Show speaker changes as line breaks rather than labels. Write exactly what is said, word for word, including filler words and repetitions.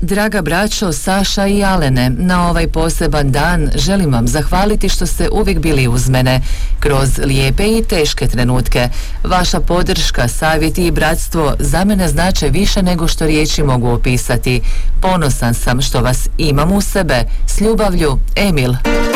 Draga braćo, Saša i Alene, na ovaj poseban dan želim vam zahvaliti što ste uvijek bili uz mene, kroz lijepe i teške trenutke. Vaša podrška, savjeti i bratstvo za mene znače više nego što riječi mogu opisati. Ponosan sam što vas imam u sebe. S ljubavlju, Emil.